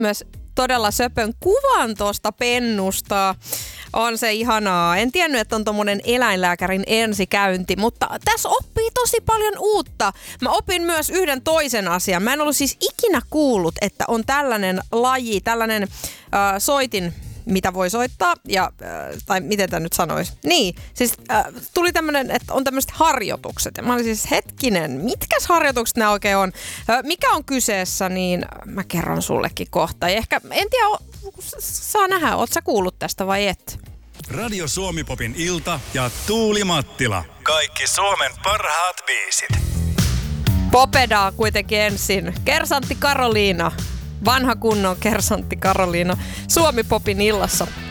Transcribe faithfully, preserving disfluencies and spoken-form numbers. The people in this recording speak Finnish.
myös todella söpön kuvan tuosta pennusta. On se ihanaa. En tiennyt, että on tommonen eläinlääkärin ensikäynti, mutta tässä oppii tosi paljon uutta. Mä opin myös yhden toisen asian. Mä en ollut siis ikinä kuullut, että on tällainen laji, tällainen äh, soitin, mitä voi soittaa, ja, äh, tai miten tämä nyt sanoisi. Niin, siis äh, tuli tämmöinen, että on tämmöiset harjoitukset. Ja mä olin siis, hetkinen, mitkäs harjoitukset nämä oikein on? Äh, mikä on kyseessä, niin mä kerron sullekin kohta. Ja ehkä, en tiedä, o, saa nähdä, oot sä kuullut tästä vai et? Radio Suomi-popin ilta ja Tuuli Mattila. Kaikki Suomen parhaat biisit. Popedaa kuitenkin ensin. Kersantti Karoliina. Vanha kunnon Kersantti Karoliina. Suomi-popin illassa.